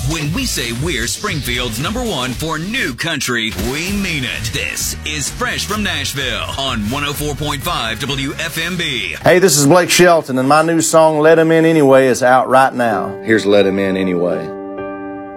When we say we're Springfield's #1 for new country, we mean it. This is Fresh from Nashville on 104.5 WFMB. Hey, this is Blake Shelton, and my new song, Let 'Em In Anyway, is out right now. Here's Let 'Em In Anyway.